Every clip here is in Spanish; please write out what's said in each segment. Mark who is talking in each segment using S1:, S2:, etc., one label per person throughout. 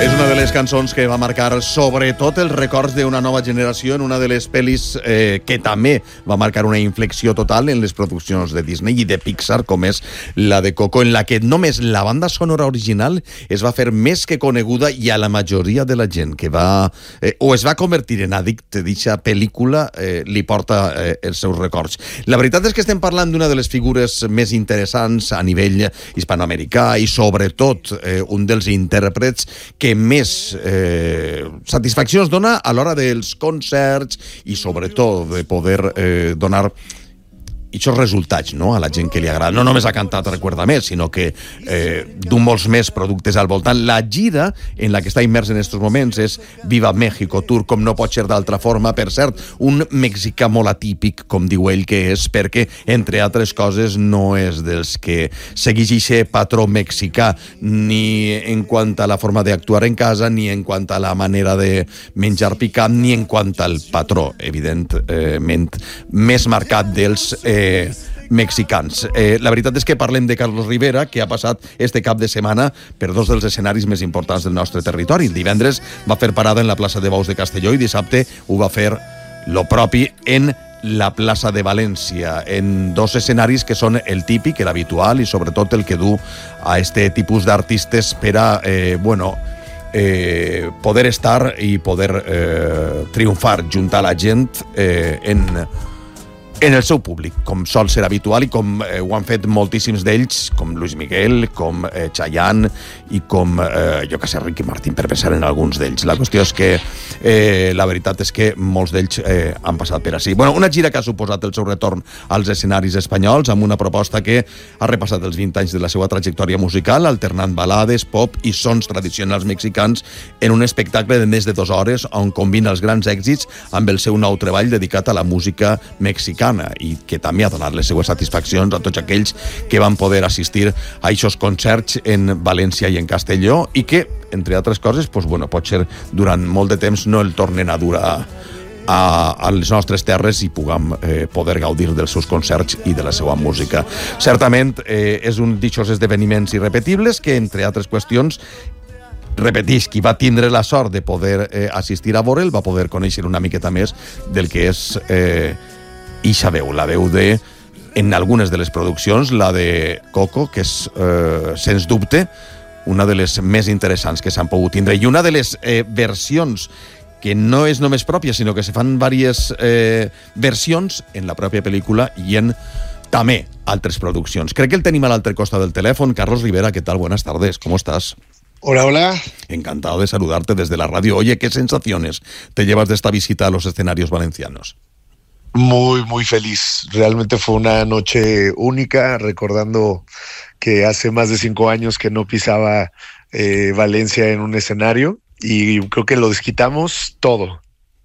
S1: És una de les cançons que va marcar sobretot els records d'una nova generació en una de les pel·lis que també va marcar una inflexió total en les produccions de Disney i de Pixar, com és la de Coco, en la que només la banda sonora original es va fer més que coneguda i a la majoria de la gent que va o es va convertir en addicte d'aquesta pel·lícula li porta els seus records. La veritat és que estem parlant d'una de les figures més interessants a nivell hispanoamericà i sobretot un dels intèrprets que més satisfaccions dona a l'hora dels concerts i sobretot de poder donar aquests resultats, no?, a la gent que li agrada. No només ha cantat Recuérdame, sinó que d'un molts més productes al voltant. La gira en la que està immers en aquests moments és Viva México Tour, com no pot ser d'altra forma. Per cert, un mexicà molt atípic, com diu ell que és, perquè, entre altres coses, no és dels que segueix aquest patró mexicà, ni en quant a la forma d'actuar en casa, ni en quant a la manera de menjar picant, ni en quant al patró, evidentment, més marcat dels mexicans. La veritat és que parlem de Carlos Rivera, que ha passat este cap de setmana per dos dels escenaris més importants del nostre territori. El divendres va fer parada en la plaça de Bous de Castelló i dissabte ho va fer lo propi en la plaça de València, en dos escenaris que són el típic, l'habitual i sobretot el que du a este tipus d'artistes per a, poder estar i poder triomfar junt a la gent en el seu públic, com sol ser habitual i com ho han fet moltíssims d'ells, com Luis Miguel, com Chayanne i com, jo que sé, Ricky Martin, per pensar en alguns d'ells. La qüestió és que la veritat és que molts d'ells han passat per ací. Bueno, una gira que ha suposat el seu retorn als escenaris espanyols amb una proposta que ha repassat els 20 anys de la seva trajectòria musical, alternant balades, pop i sons tradicionals mexicans en un espectacle de més de 2 hores on combina els grans èxits amb el seu nou treball dedicat a la música mexicana i que també ha donat les seues satisfaccions a tots aquells que van poder assistir a aquests concerts en València i en Castelló i que, entre altres coses, pot ser durant molt de temps no el tornen a dur a les nostres terres i puguem poder gaudir dels seus concerts i de la seva música. Certament és un d'aquests esdeveniments irrepetibles que, entre altres qüestions, repetís, qui va tindre la sort de poder assistir a veure'l va poder conèixer una miqueta més del que és ixa veu, la veu de, en algunes de les produccions, la de Coco, que és, sens dubte, una de les més interessants que s'han pogut tindre. I una de les versions que no és només pròpia, sinó que se fan diverses versions en la pròpia pel·lícula i en també altres produccions. Crec que el tenim a l'altre costat del telèfon. Carlos Rivera, ¿qué tal? Buenas tardes, ¿cómo estás?
S2: Hola, hola.
S1: Encantado de saludarte desde la radio. Oye, ¿qué sensaciones te llevas de esta visita a los escenarios valencianos?
S2: Muy, muy feliz. Realmente fue una noche única, recordando que hace más de 5 años que no pisaba Valencia en un escenario y creo que lo desquitamos todo.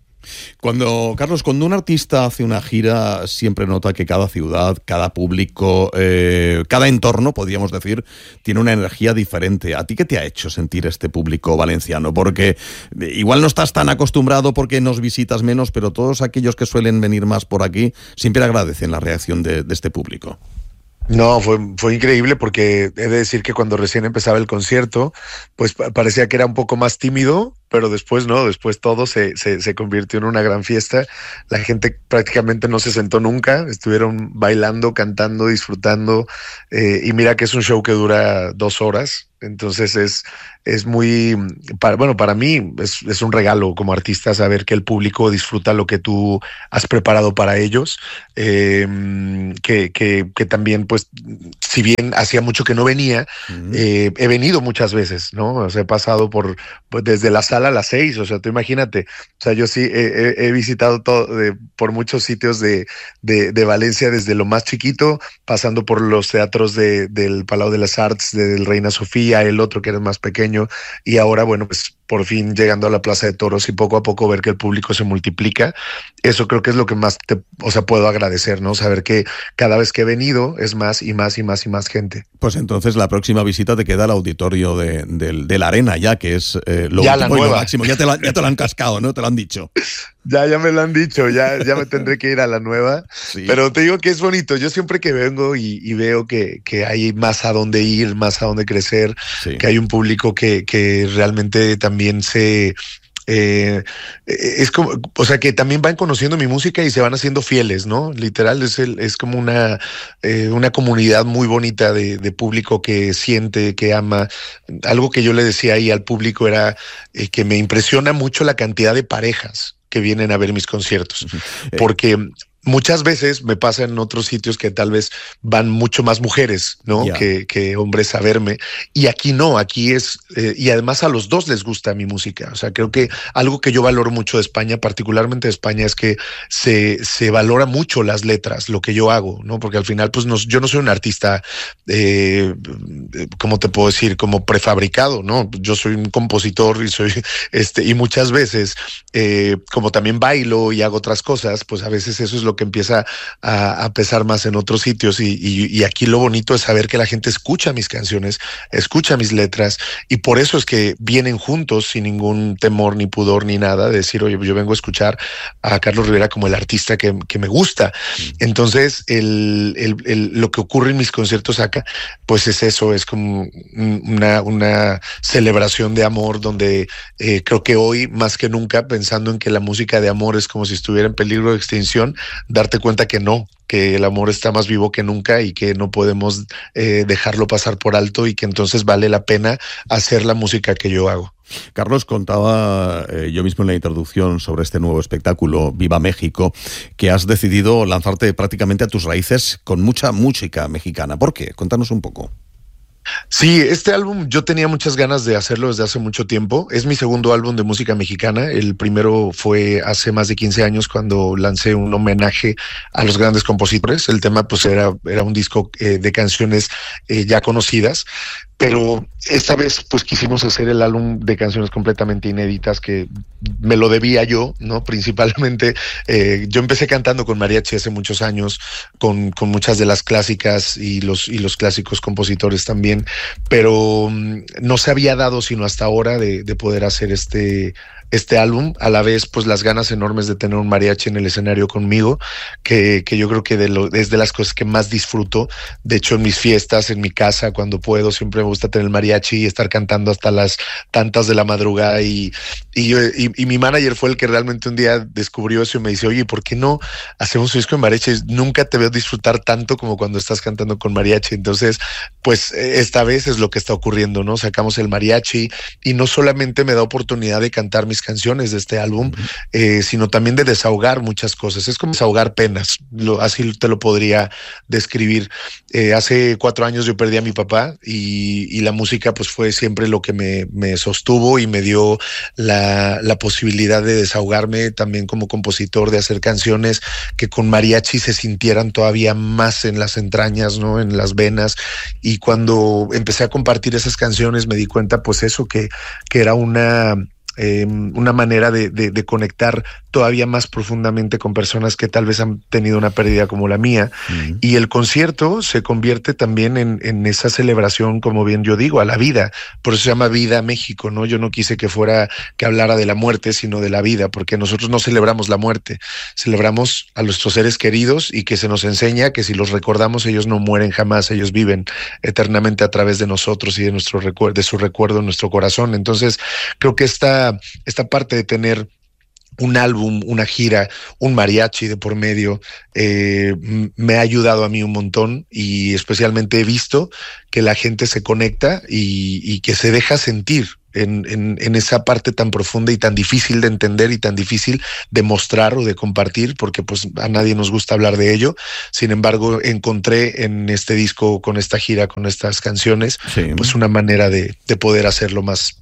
S1: Carlos, cuando un artista hace una gira, siempre nota que cada ciudad, cada público, cada entorno, podríamos decir, tiene una energía diferente. ¿A ti qué te ha hecho sentir este público valenciano? Porque igual no estás tan acostumbrado porque nos visitas menos, pero todos aquellos que suelen venir más por aquí siempre agradecen la reacción de este público.
S2: No, fue increíble porque he de decir que cuando recién empezaba el concierto, pues parecía que era un poco más tímido, pero después no, después todo se convirtió en una gran fiesta. La gente prácticamente no se sentó nunca, estuvieron bailando, cantando, disfrutando, y mira que es un show que dura 2 horas. Entonces es muy, para mí es un regalo como artista saber que el público disfruta lo que tú has preparado para ellos, que también, pues, si bien hacía mucho que no venía, he venido muas veces, ¿no? O sea, he pasado desde la sala a las 6, o sea, tú imagínate, o sea, yo sí he visitado por muchos sitios de Valencia, desde lo más chiquito, pasando por los teatros del Palau de las Arts, del Reina Sofía, el otro que era más pequeño, y ahora, bueno, pues por fin llegando a la Plaza de Toros y poco a poco ver que el público se multiplica. Eso creo que es lo que más puedo agradecer, ¿no? Saber que cada vez que he venido es más y más y más y más gente.
S1: Pues entonces la próxima visita te queda al auditorio de la Arena, ya que es lo
S2: ya
S1: último
S2: la nueva.
S1: Y lo máximo. Ya te lo han cascado, ¿no? Te lo han dicho.
S2: Ya me lo han dicho, ya me tendré que ir a la nueva. Sí. Pero te digo que es bonito. Yo siempre que vengo y veo que hay más a dónde ir, más a dónde crecer, sí, que hay un público que realmente también es como, o sea, que también van conociendo mi música y se van haciendo fieles, ¿no? Literal, es como una comunidad muy bonita de público que siente, que ama. Algo que yo le decía ahí al público era que me impresiona mucho la cantidad de parejas que vienen a ver mis conciertos, porque muchas veces me pasa en otros sitios que tal vez van mucho más mujeres, ¿no? Yeah. Que hombres a verme. Y aquí no, aquí es... y además a los dos les gusta mi música. O sea, creo que algo que yo valoro mucho de España, particularmente de España, es que se valora mucho las letras, lo que yo hago, ¿no? Porque al final, pues yo no soy un artista, ¿cómo te puedo decir? Como prefabricado, ¿no? Yo soy un compositor y soy... y muchas veces, como también bailo y hago otras cosas, pues a veces eso es lo que empieza a pesar más en otros sitios y aquí lo bonito es saber que la gente escucha mis canciones, escucha mis letras y por eso es que vienen juntos sin ningún temor ni pudor ni nada de decir, oye, yo vengo a escuchar a Carlos Rivera como el artista que me gusta. Entonces lo que ocurre en mis conciertos acá pues es eso, es como una celebración de amor donde creo que hoy más que nunca, pensando en que la música de amor es como si estuviera en peligro de extinción, darte cuenta que no, que el amor está más vivo que nunca y que no podemos dejarlo pasar por alto y que entonces vale la pena hacer la música que yo hago.
S1: Carlos, contaba yo mismo en la introducción sobre este nuevo espectáculo, Viva México, que has decidido lanzarte prácticamente a tus raíces con mucha música mexicana. ¿Por qué? Cuéntanos un poco.
S2: Sí, este álbum yo tenía muchas ganas de hacerlo desde hace mucho tiempo. Es mi segundo álbum de música mexicana. El primero fue hace más de 15 años cuando lancé un homenaje a los grandes compositores. El tema pues era un disco de canciones ya conocidas. Pero esta vez pues quisimos hacer el álbum de canciones completamente inéditas que me lo debía yo, ¿no? Principalmente yo empecé cantando con mariachi hace muchos años, con muchas de las clásicas y los clásicos compositores también, pero no se había dado sino hasta ahora de poder hacer este álbum, a la vez pues las ganas enormes de tener un mariachi en el escenario conmigo, que yo creo que es de las cosas que más disfruto. De hecho, en mis fiestas, en mi casa, cuando puedo, siempre me gusta tener el mariachi y estar cantando hasta las tantas de la madrugada y mi manager fue el que realmente un día descubrió eso y me dice, oye, ¿por qué no hacemos un disco en mariachi? Nunca te veo disfrutar tanto como cuando estás cantando con mariachi. Entonces, pues esta vez es lo que está ocurriendo, ¿no? Sacamos el mariachi y no solamente me da oportunidad de cantar mis canciones de este álbum, sino también de desahogar muchas cosas. Es como desahogar penas, así te lo podría describir. Hace 4 años yo perdí a mi papá y la música pues fue siempre lo que me sostuvo y me dio la posibilidad de desahogarme también como compositor, de hacer canciones que con mariachi se sintieran todavía más en las entrañas, ¿no? En las venas. Y cuando empecé a compartir esas canciones me di cuenta pues eso, que era una manera de conectar todavía más profundamente con personas que tal vez han tenido una pérdida como la mía. Y el concierto se convierte también en esa celebración, como bien yo digo, a la vida. Por eso se llama Vida México, ¿no? Yo no quise que hablara de la muerte, sino de la vida, porque nosotros no celebramos la muerte, celebramos a nuestros seres queridos y que se nos enseña que si los recordamos, ellos no mueren jamás, ellos viven eternamente a través de nosotros y de su recuerdo en nuestro corazón. Entonces, creo que esta parte de tener un álbum, una gira, un mariachi de por medio, me ha ayudado a mí un montón y especialmente he visto que la gente se conecta y que se deja sentir en esa parte tan profunda y tan difícil de entender y tan difícil de mostrar o de compartir, porque pues a nadie nos gusta hablar de ello. Sin embargo, encontré en este disco, con esta gira, con estas canciones, sí, pues una manera de poder hacerlo más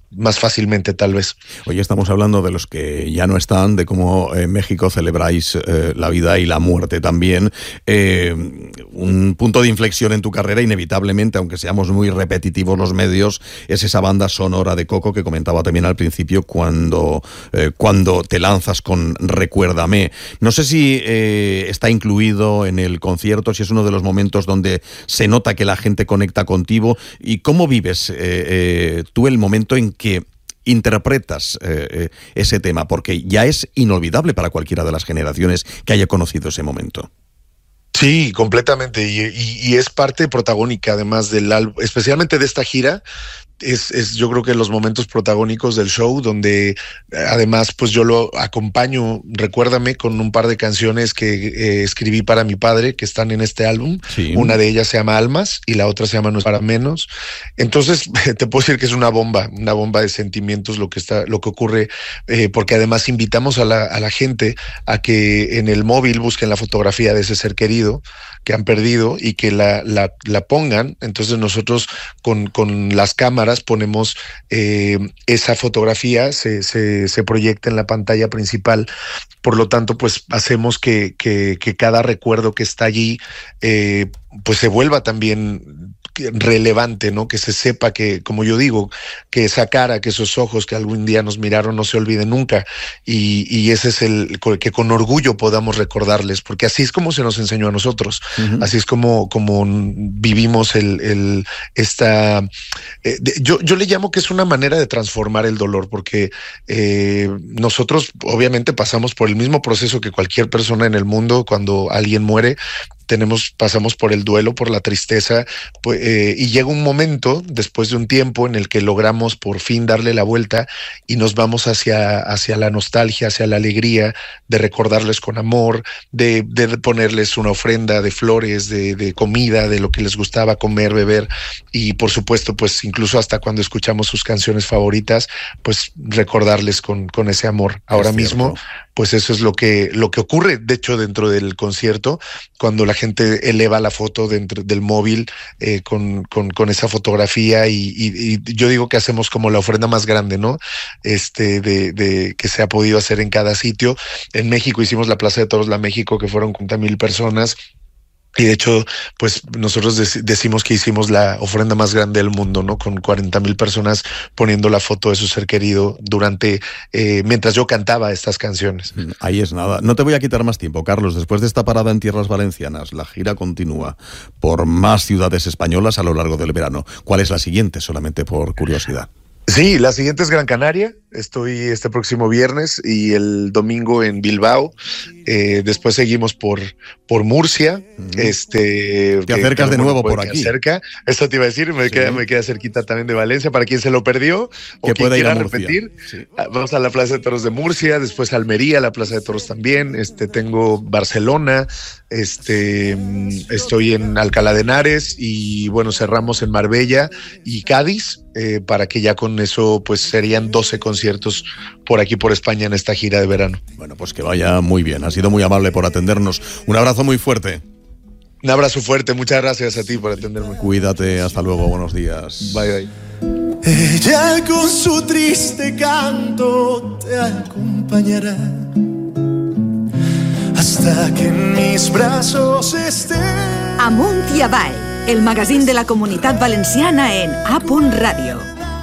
S2: más fácilmente tal vez.
S1: Hoy estamos hablando de los que ya no están, de cómo en México celebráis la vida y la muerte también. Un punto de inflexión en tu carrera, inevitablemente, aunque seamos muy repetitivos los medios, es esa banda sonora de Coco que comentaba también al principio cuando te lanzas con Recuérdame. No sé si está incluido en el concierto, si es uno de los momentos donde se nota que la gente conecta contigo. ¿Y cómo vives tú el momento en que interpretas ese tema? Porque ya es inolvidable para cualquiera de las generaciones que haya conocido ese momento.
S2: Sí, completamente, y es parte protagónica además del álbum, especialmente de esta gira. Es yo creo que los momentos protagónicos del show, donde además pues yo lo acompaño, Recuérdame, con un par de canciones que escribí para mi padre que están en este álbum. Sí. Una de ellas se llama Almas y la otra se llama No es para menos. Entonces te puedo decir que es una bomba de sentimientos lo que ocurre, porque además invitamos a la gente a que en el móvil busquen la fotografía de ese ser querido que han perdido y que la pongan. Entonces nosotros con las cámaras ponemos esa fotografía, se proyecta en la pantalla principal. Por lo tanto, pues hacemos que cada recuerdo que está allí pues se vuelva también relevante, ¿no? Que se sepa que, como yo digo, que esa cara, que esos ojos que algún día nos miraron no se olviden nunca, y ese es que con orgullo podamos recordarles, porque así es como se nos enseñó a nosotros. Uh-huh. Así es como vivimos yo le llamo que es una manera de transformar el dolor, porque nosotros obviamente pasamos por el mismo proceso que cualquier persona en el mundo. Cuando alguien muere, pasamos por el duelo, por la tristeza, y llega un momento, después de un tiempo, en el que logramos por fin darle la vuelta y nos vamos hacia la nostalgia, hacia la alegría, de recordarles con amor, de ponerles una ofrenda de flores, de comida, de lo que les gustaba comer, beber, y por supuesto, pues incluso hasta cuando escuchamos sus canciones favoritas, pues recordarles con ese amor. Ahora mismo, pues eso es lo que ocurre, de hecho, dentro del concierto, cuando la gente eleva la foto dentro del móvil con esa fotografía, y yo digo que hacemos como la ofrenda más grande, ¿no? De que se ha podido hacer en cada sitio. En México hicimos la Plaza de Toros La México, que fueron 40,000 personas. Y de hecho, pues nosotros decimos que hicimos la ofrenda más grande del mundo, ¿no? Con 40,000 personas poniendo la foto de su ser querido mientras yo cantaba estas canciones.
S1: Ahí es nada. No te voy a quitar más tiempo, Carlos. Después de esta parada en tierras valencianas, la gira continúa por más ciudades españolas a lo largo del verano. ¿Cuál es la siguiente? Solamente por curiosidad.
S2: Sí, la siguiente es Gran Canaria. Estoy este próximo viernes y el domingo en Bilbao. Después seguimos por Murcia.
S1: Te acercas de nuevo por aquí.
S2: Cerca. Eso te iba a decir, me queda cerquita también de Valencia. Para quien se lo perdió o quien quiera repetir, sí. Vamos a la Plaza de Toros de Murcia, después Almería, la Plaza de Toros también. Tengo Barcelona, estoy en Alcalá de Henares y bueno, cerramos en Marbella y Cádiz, para que ya con eso pues serían 12 conciertos por aquí por España en esta gira de verano.
S1: Bueno, pues que vaya muy bien. Has sido muy amable por atendernos. Un abrazo muy fuerte.
S2: Un abrazo fuerte. Muchas gracias a ti por atenderme.
S1: Cuídate. Hasta luego. Buenos días.
S2: Bye, bye.
S3: Ella con su triste canto te acompañará hasta que en mis brazos esté.
S4: Amunt i avall, el magazín de la Comunitat Valenciana en A.Radio.